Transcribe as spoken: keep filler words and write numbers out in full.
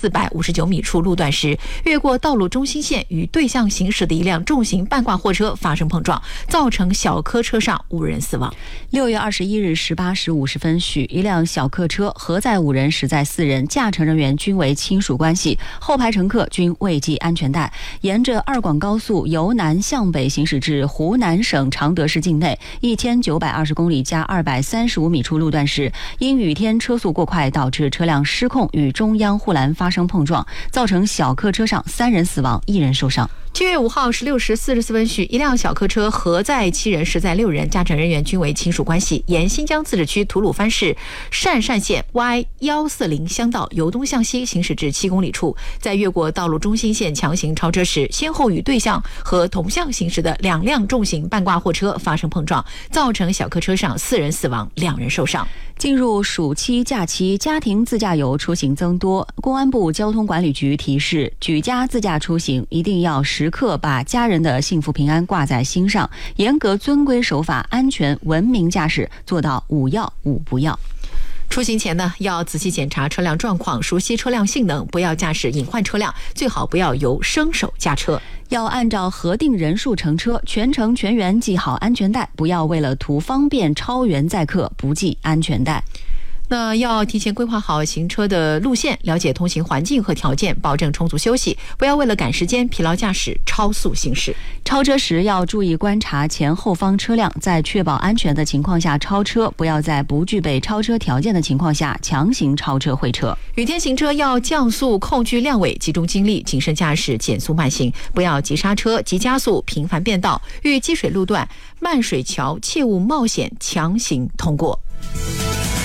四百五十九米处路段时，越过道路中心线与对向行驶的一辆重型半挂货车发生碰撞，造成小客车上五人死亡。 六月二十一日十八时五十分许，一辆小客车核载五人，实载四人，驾乘人员均为亲属关系，后排乘客均未系安全带，沿着二广高速由南向北行驶至湖南省常德市境内一千九百二十公里加二百三十五米处路段时，因雨天车速过快，导致车辆失控与中央护栏发生碰撞，造成小客车上三人死亡，一人受伤。 七月五号十六时四十四分许，一辆小客车核载七人，实载六人，驾乘人员均为亲属关系，沿新疆自治区吐鲁番市鄯善县 Y 一四零乡道由东向西行驶至七公里处，在越过道路中心线强行超车时，先后与对向和同向行驶的两辆重型半挂货车发生碰撞，造成小客车上四人死亡，两人受伤。 进入暑期假期，家庭自驾游出行增多。公安部交通管理局提示，举家自驾出行一定要时刻把家人的幸福平安挂在心上，严格遵规守法，安全文明驾驶，做到五要五不要。 出行前呢，要仔细检查车辆状况，熟悉车辆性能，不要驾驶隐患车辆，最好不要由生手驾车。 要按照核定人数乘车，全程全员系好安全带，不要为了图方便超员载客不系安全带。 那要提前规划好行车的路线，了解通行环境和条件，保证充足休息，不要为了赶时间疲劳驾驶超速行驶。 超车时要注意观察前后方车辆，在确保安全的情况下超车，不要在不具备超车条件的情况下强行超车会车。 雨天行车要降速，控距亮尾，集中精力，谨慎驾驶，减速慢行，不要急刹车、急加速，频繁变道。遇积水路段、漫水桥，切勿冒险强行通过。